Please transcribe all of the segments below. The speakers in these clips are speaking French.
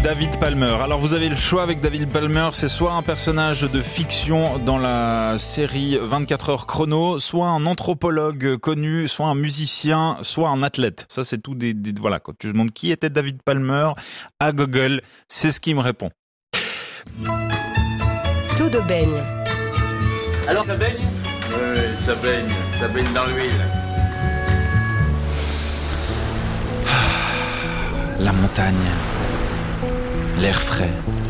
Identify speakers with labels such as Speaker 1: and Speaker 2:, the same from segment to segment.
Speaker 1: David Palmer. Alors vous avez le choix avec David Palmer, c'est soit un personnage de fiction dans la série 24 heures chrono, soit un anthropologue connu, soit un musicien, soit un athlète. Ça c'est tout voilà, quand tu demandes qui était David Palmer à Google, c'est ce qui me répond.
Speaker 2: Tout de baigne.
Speaker 3: Alors ça baigne ?
Speaker 4: Oui, ça baigne dans l'huile.
Speaker 1: La montagne, l'air frais,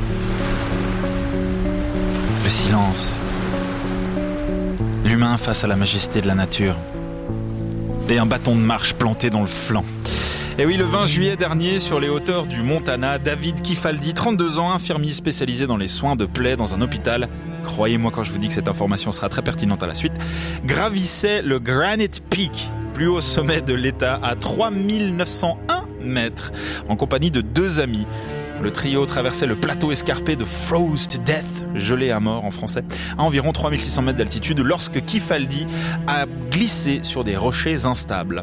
Speaker 1: le silence, l'humain face à la majesté de la nature et un bâton de marche planté dans le flanc. Et oui, le 20 juillet dernier, sur les hauteurs du Montana, David Kifaldi, 32 ans, infirmier spécialisé dans les soins de plaies dans un hôpital, croyez-moi quand je vous dis que cette information sera très pertinente à la suite, gravissait le Granite Peak, plus haut sommet de l'État, à 3901 mètres, en compagnie de 2 amis. Le trio traversait le plateau escarpé de Froze to Death, gelé à mort en français, à environ 3600 mètres d'altitude, lorsque Kifaldi a glissé sur des rochers instables.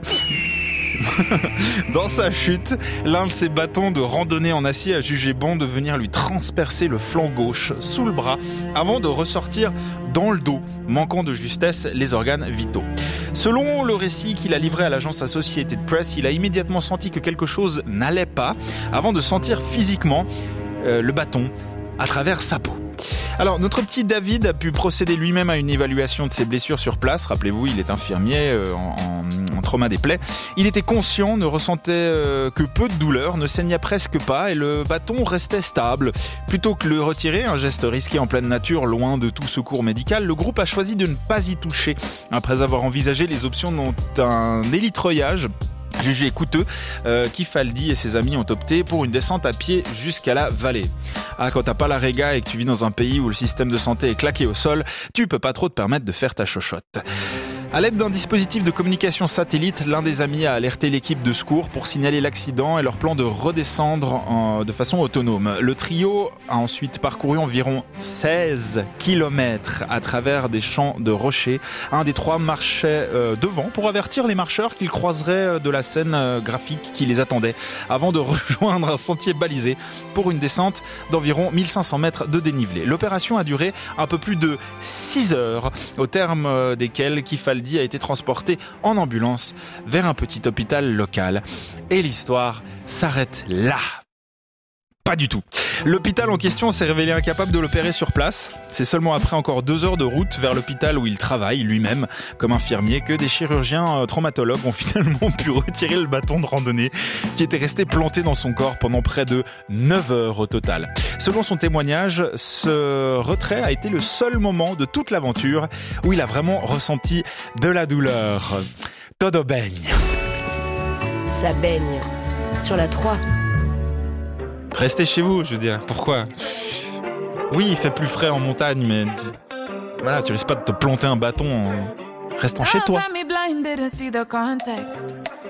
Speaker 1: Dans sa chute, l'un de ses bâtons de randonnée en acier a jugé bon de venir lui transpercer le flanc gauche sous le bras avant de ressortir dans le dos, manquant de justesse les organes vitaux. Selon le récit qu'il a livré à l'agence Associated Press, il a immédiatement senti que quelque chose n'allait pas avant de sentir physiquement le bâton à travers sa peau. Alors, notre petit David a pu procéder lui-même à une évaluation de ses blessures sur place. Rappelez-vous, il est infirmier en trauma des plaies. Il était conscient, ne ressentait que peu de douleur, ne saignait presque pas et le bâton restait stable. Plutôt que le retirer, un geste risqué en pleine nature, loin de tout secours médical, le groupe a choisi de ne pas y toucher. Après avoir envisagé les options dont un élitreillage jugé coûteux, Kifaldi et ses amis ont opté pour une descente à pied jusqu'à la vallée. Ah, quand t'as pas la réga et que tu vis dans un pays où le système de santé est claqué au sol, tu peux pas trop te permettre de faire ta chochotte. À l'aide d'un dispositif de communication satellite, l'un des amis a alerté l'équipe de secours pour signaler l'accident et leur plan de redescendre de façon autonome. Le trio a ensuite parcouru environ 16 kilomètres à travers des champs de rochers. Un des 3 marchait devant pour avertir les marcheurs qu'ils croiseraient de la scène graphique qui les attendait avant de rejoindre un sentier balisé pour une descente d'environ 1500 mètres de dénivelé. L'opération a duré un peu plus de 6 heures, au terme desquelles Kifaldi a été transporté en ambulance vers un petit hôpital local. Et l'histoire s'arrête là. Pas du tout. L'hôpital en question s'est révélé incapable de l'opérer sur place. C'est seulement après encore 2 heures de route vers l'hôpital où il travaille lui-même comme infirmier que des chirurgiens traumatologues ont finalement pu retirer le bâton de randonnée qui était resté planté dans son corps pendant près de 9 heures au total. Selon son témoignage, ce retrait a été le seul moment de toute l'aventure où il a vraiment ressenti de la douleur. Todo baigne.
Speaker 2: Ça baigne. Sur la 3.
Speaker 1: Restez chez vous, je veux dire. Pourquoi ? Oui, il fait plus frais en montagne, mais voilà, tu risques pas de te planter un bâton en restant chez toi.